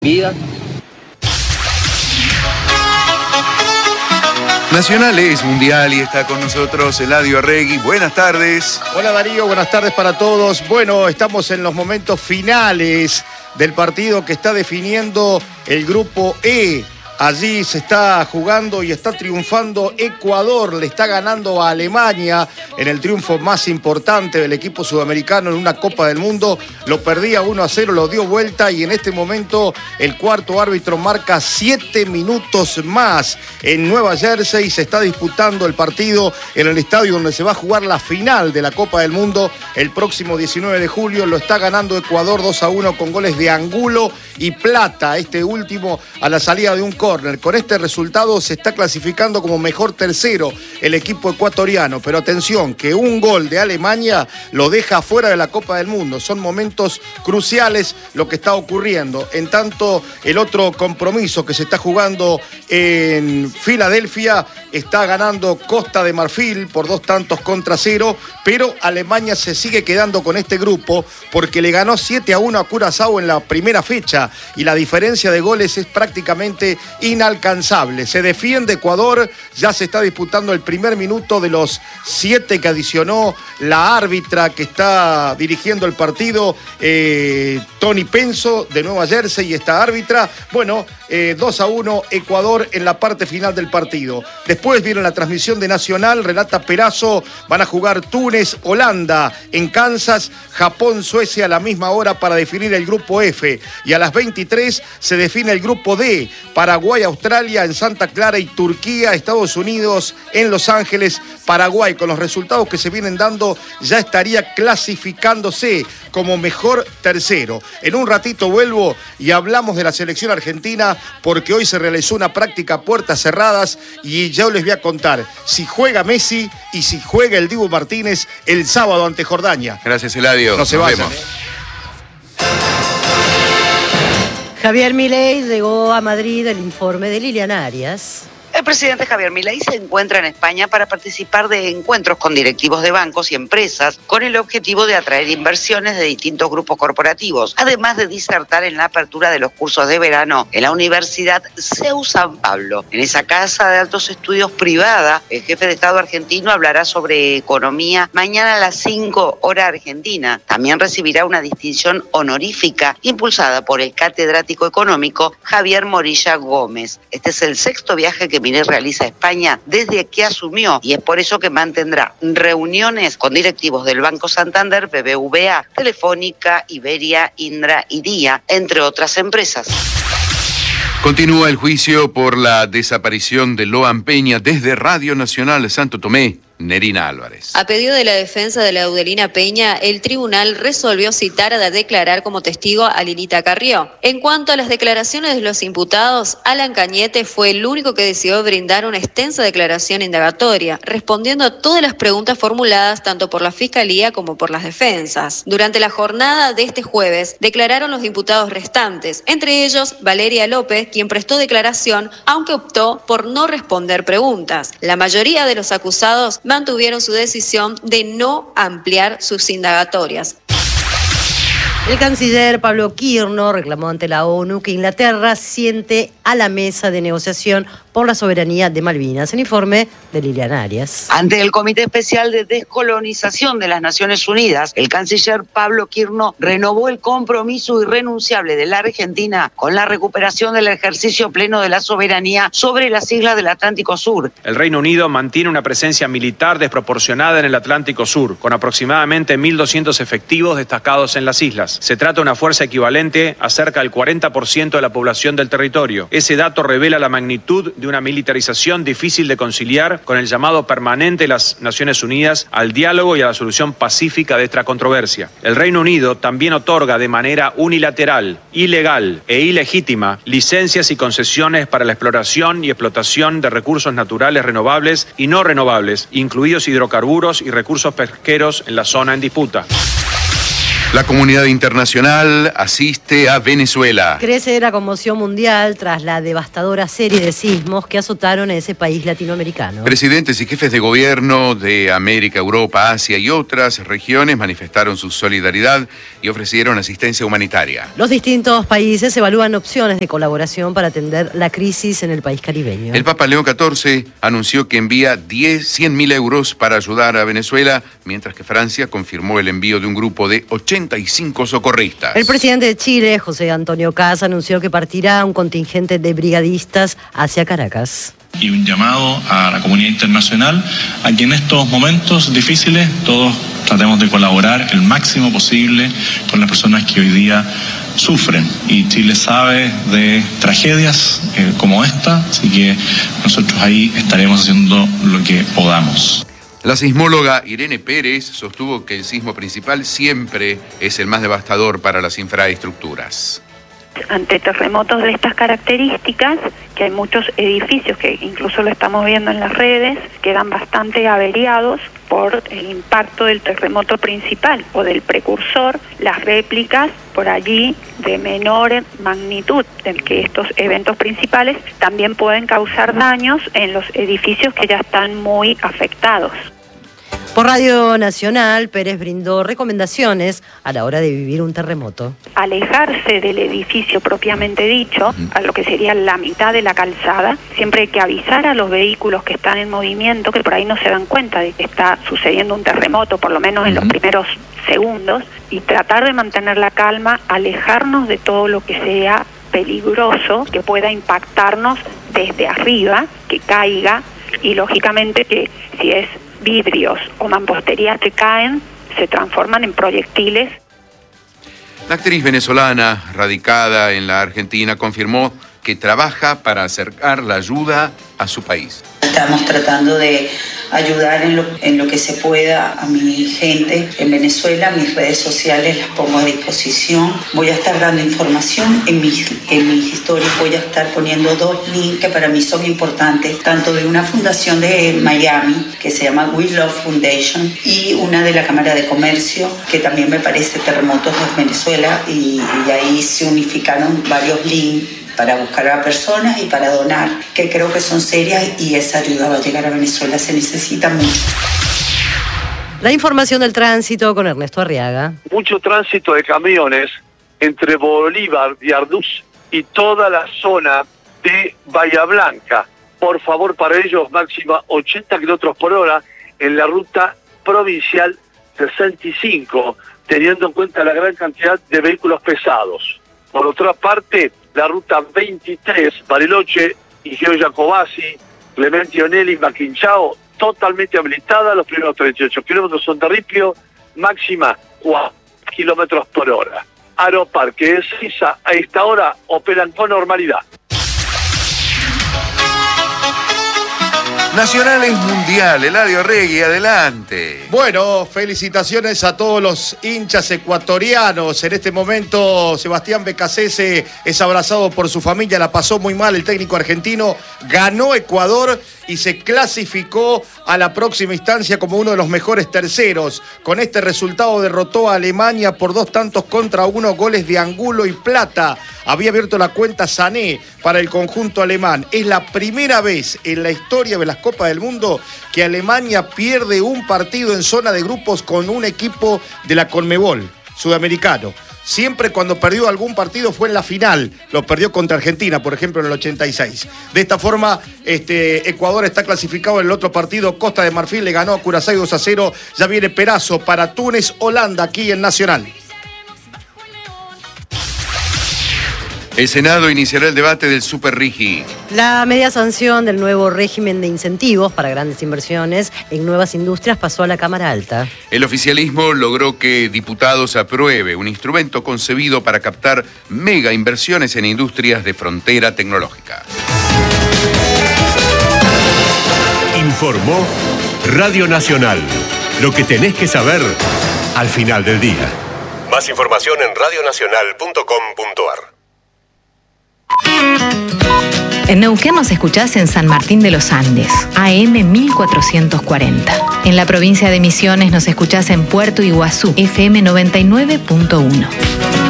Vida. Nacional es mundial y está con nosotros Eladio Arregui. Buenas tardes. Hola Darío, buenas tardes para todos. Bueno, estamos en los momentos finales del partido que está definiendo el grupo E. Allí se está jugando y está triunfando Ecuador, le está ganando a Alemania en el triunfo más importante del equipo sudamericano en una Copa del Mundo. Lo perdía 1-0, lo dio vuelta y en este momento el cuarto árbitro marca 7 minutos más en Nueva Jersey. Se está disputando el partido en el estadio donde se va a jugar la final de la Copa del Mundo el próximo 19 de julio. Lo está ganando Ecuador 2-1 con goles de Angulo y Plata, este último a la salida de un córner. Con este resultado se está clasificando como mejor tercero el equipo ecuatoriano, pero atención, que un gol de Alemania lo deja fuera de la Copa del Mundo. Son momentos cruciales lo que está ocurriendo. En tanto, el otro compromiso que se está jugando en Filadelfia está ganando Costa de Marfil por 2-0, pero Alemania se sigue quedando con este grupo porque le ganó 7-1 a Curazao en la primera fecha y la diferencia de goles es prácticamente inalcanzable. Se defiende Ecuador, ya se está disputando el primer minuto de los 7 que adicionó la árbitra que está dirigiendo el partido, Tony Penso de Nueva Jersey, y esta árbitra. Bueno, 2-1 Ecuador en la parte final del partido. Después viene la transmisión de Nacional, Renata Perazo, van a jugar Túnez, Holanda en Kansas, Japón, Suecia a la misma hora para definir el grupo F. Y a las 23 se define el grupo D, Paraguay, Australia en Santa Clara y Turquía, Estados Unidos en Los Ángeles. Paraguay, con los resultados que se vienen dando, ya estaría clasificándose como mejor tercero. En un ratito vuelvo y hablamos de la selección argentina porque hoy se realizó una práctica a puertas cerradas y ya les voy a contar si juega Messi y si juega el Dibu Martínez el sábado ante Jordania. Gracias, Eladio. No se vayan. Javier Milei llegó a Madrid el informe de Lilian Arias. El presidente Javier Milei se encuentra en España para participar de encuentros con directivos de bancos y empresas con el objetivo de atraer inversiones de distintos grupos corporativos, además de disertar en la apertura de los cursos de verano en la Universidad CEU San Pablo. En esa casa de altos estudios privada, el jefe de Estado argentino hablará sobre economía mañana a las 5 hora argentina. También recibirá una distinción honorífica impulsada por el catedrático económico Javier Morilla Gómez. Este es el 6º viaje que Milei realiza a España desde que asumió y es por eso que mantendrá reuniones con directivos del Banco Santander, BBVA, Telefónica, Iberia, Indra y Día, entre otras empresas. Continúa el juicio por la desaparición de Loan Peña desde Radio Nacional Santo Tomé. Nerina Álvarez. A pedido de la defensa de Laudelina Peña, el tribunal resolvió citar a declarar como testigo a Lilita Carrió. En cuanto a las declaraciones de los imputados, Alan Cañete fue el único que decidió brindar una extensa declaración indagatoria, respondiendo a todas las preguntas formuladas tanto por la Fiscalía como por las defensas. Durante la jornada de este jueves, declararon los imputados restantes, entre ellos Valeria López, quien prestó declaración, aunque optó por no responder preguntas. La mayoría de los acusados mantuvieron su decisión de no ampliar sus indagatorias. El canciller Pablo Quirno reclamó ante la ONU que Inglaterra siente a la mesa de negociación por la soberanía de Malvinas. El informe de Lilian Arias. Ante el Comité Especial de Descolonización de las Naciones Unidas, el canciller Pablo Quirno renovó el compromiso irrenunciable de la Argentina con la recuperación del ejercicio pleno de la soberanía sobre las islas del Atlántico Sur. El Reino Unido mantiene una presencia militar desproporcionada en el Atlántico Sur, con aproximadamente 1.200 efectivos destacados en las islas. Se trata de una fuerza equivalente a cerca del 40% de la población del territorio. Ese dato revela la magnitud de una militarización difícil de conciliar con el llamado permanente de las Naciones Unidas al diálogo y a la solución pacífica de esta controversia. El Reino Unido también otorga de manera unilateral, ilegal e ilegítima licencias y concesiones para la exploración y explotación de recursos naturales renovables y no renovables, incluidos hidrocarburos y recursos pesqueros en la zona en disputa. La comunidad internacional asiste a Venezuela. Crece la conmoción mundial tras la devastadora serie de sismos que azotaron a ese país latinoamericano. Presidentes y jefes de gobierno de América, Europa, Asia y otras regiones manifestaron su solidaridad y ofrecieron asistencia humanitaria. Los distintos países evalúan opciones de colaboración para atender la crisis en el país caribeño. El Papa León XIV anunció que envía 100.000 euros para ayudar a Venezuela, mientras que Francia confirmó el envío de un grupo de 85 socorristas. El presidente de Chile, José Antonio Caz, anunció que partirá un contingente de brigadistas hacia Caracas. Y un llamado a la comunidad internacional a que en estos momentos difíciles todos tratemos de colaborar el máximo posible con las personas que hoy día sufren. Y Chile sabe de tragedias como esta, así que nosotros ahí estaremos haciendo lo que podamos. La sismóloga Irene Pérez sostuvo que el sismo principal siempre es el más devastador para las infraestructuras. Ante terremotos de estas características, que hay muchos edificios que incluso lo estamos viendo en las redes, quedan bastante averiados por el impacto del terremoto principal o del precursor, las réplicas por allí de menor magnitud del que estos eventos principales también pueden causar daños en los edificios que ya están muy afectados. Por Radio Nacional, Pérez brindó recomendaciones a la hora de vivir un terremoto. Alejarse del edificio propiamente dicho, a lo que sería la mitad de la calzada. Siempre hay que avisar a los vehículos que están en movimiento, que por ahí no se dan cuenta de que está sucediendo un terremoto, por lo menos en los primeros segundos, y tratar de mantener la calma, alejarnos de todo lo que sea peligroso, que pueda impactarnos desde arriba, que caiga, y lógicamente que si es vidrios o mamposterías que caen, se transforman en proyectiles. La actriz venezolana, radicada en la Argentina, confirmó que trabaja para acercar la ayuda a su país. Estamos tratando de ayudar en lo que se pueda a mi gente en Venezuela. Mis redes sociales las pongo a disposición. Voy a estar dando información en mis historias. Voy a estar poniendo 2 links que para mí son importantes, tanto de una fundación de Miami que se llama We Love Foundation y una de la Cámara de Comercio que también me parece Terremotos de Venezuela, y ahí se unificaron varios links para buscar a personas y para donar, que creo que son serias, y esa ayuda va a llegar a Venezuela, se necesita mucho. La información del tránsito con Ernesto Arriaga. Mucho tránsito de camiones entre Bolívar, Viarduz y toda la zona de Bahía Blanca. Por favor, para ellos máxima 80 kilómetros por hora en la ruta provincial 65, teniendo en cuenta la gran cantidad de vehículos pesados. Por otra parte, la ruta 23, Bariloche, Ingeniero Jacobasi, Clemente Onelli, Maquinchao, totalmente habilitada. Los primeros 38 kilómetros son de ripio, máxima 4 kilómetros por hora. Aeroparque de Sisa a esta hora operan con normalidad. Nacional es mundial, Eladio Regui, adelante. Bueno, felicitaciones a todos los hinchas ecuatorianos. En este momento, Sebastián Becasese es abrazado por su familia, la pasó muy mal el técnico argentino, ganó Ecuador y se clasificó a la próxima instancia como uno de los mejores terceros. Con este resultado derrotó a Alemania por 2-1, goles de Angulo y Plata. Había abierto la cuenta Sané para el conjunto alemán. Es la primera vez en la historia de las Copas del Mundo que Alemania pierde un partido en zona de grupos con un equipo de la Conmebol sudamericano. Siempre cuando perdió algún partido fue en la final. Lo perdió contra Argentina, por ejemplo, en el 86. De esta forma, Ecuador está clasificado en el otro partido. Costa de Marfil le ganó a Curazao 2-0. Ya viene Perazo para Túnez, Holanda, aquí en Nacional. El Senado iniciará el debate del Super Rigi. La media sanción del nuevo régimen de incentivos para grandes inversiones en nuevas industrias pasó a la Cámara Alta. El oficialismo logró que diputados apruebe un instrumento concebido para captar mega inversiones en industrias de frontera tecnológica. Informó Radio Nacional. Lo que tenés que saber al final del día. Más información en radionacional.com.ar. En Neuquén nos escuchás en San Martín de los Andes, AM 1440. En la provincia de Misiones nos escuchás en Puerto Iguazú, FM 99.1.